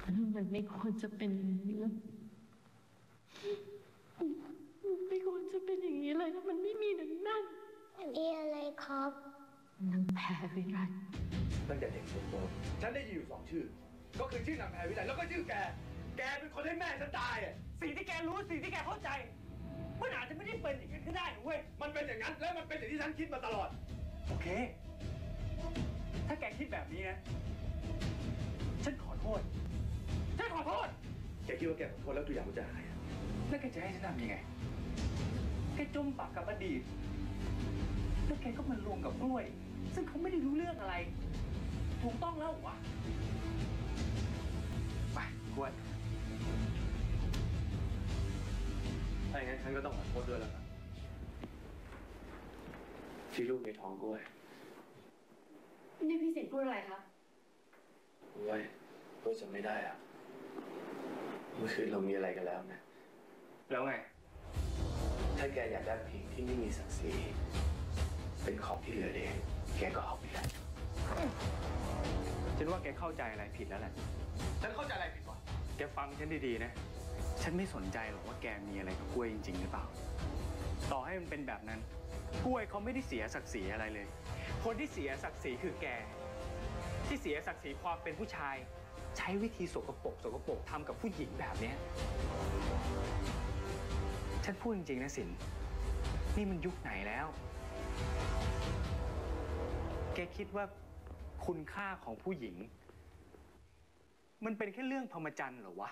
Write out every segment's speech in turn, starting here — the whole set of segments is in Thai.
มันไม่ควรจะเป็นอย่างนี้แล้วไม่ควรจะเป็นอย่างนี้เลยนะมันไม่มีนั่นมีอะไรครับนางแพรวิรัติตั้งแต่เด็กจนโตฉันได้ยินอยู่2 ชื่อก็คือชื่อนางแพรวิไลแล้วก็ชื่อแกเป็นคนให้แม่ฉันตายอ่ะสิ่งที่แกรู้สิ่งที่แกเข้าใจมันอาจจะไม่ได้เป็นอย่างนั้นก็ได้นะเว้ยมันเป็นอย่างนั้นและมันเป็นอย่างที่ฉันคิดมาตลอดโอเคถ้าแกคิดแบบนี้นะฉันขอโทษแกคิดว่าแกขอโทษแล้วทุกอย่างมันจะหายแล้วแกจะให้ฉันทำยังไงแกจมปากกับอดีตแล้วแกก็มันรวมกับกล้วยซึ่งเขาไม่ได้รู้เรื่องอะไรถูกต้องแล้ววะไปกล้วยถ้าอย่างนั้นฉันก็ต้องขอโทษด้วยแล้วครับที่ลูกในท้องกล้วยนี่พี่สิทธิ์พูดอะไรคะกล้วยจำไม่ได้อ่ะเมื่อคืนเรามีอะไรกันแล้วนะแล้วไงถ้าแกอยากได้ผู้หญิงที่ไม่มีศักดิ์ศรีเป็นของที่เหลือเองแกก็เอาไปได้ฉันว่าแกเข้าใจอะไรผิดแล้วแหละฉันเข้าใจอะไรผิดวะแกฟังฉันดีๆนะฉันไม่สนใจหรอกว่าแกมีอะไรกับกล้วยจริงๆหรือเปล่าต่อให้มันเป็นแบบนั้นกล้วยเขาไม่ได้เสียศักดิ์ศรีอะไรเลยคนที่เสียศักดิ์ศรีคือแกที่เสียศักดิ์ศรีความเป็นผู้ชายใช้วิธีสกปรกทำกับผู้หญิงแบบนี้ฉันพูดจริงๆนะสินนี่มันยุคไหนแล้วแกคิดว่าคุณค่าของผู้หญิงมันเป็นแค่เรื่องพรหมจรรย์เหรอวะ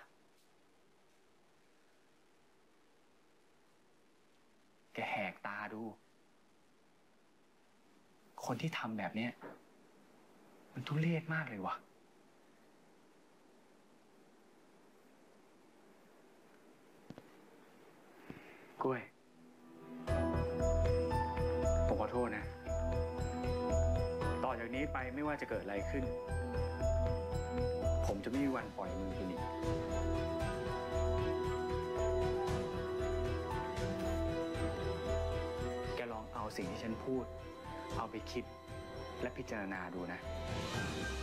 แกแหกตาดูคนที่ทำแบบนี้มันทุเรศมากเลยวะกล้วยผมขอโทษนะต่อจากนี้ไปไม่ว่าจะเกิดอะไรขึ้นผมจะไม่มีวันปล่อยมือคุณอีกแกลองเอาสิ่งที่ฉันพูดเอาไปคิดและพิจารณาดูนะ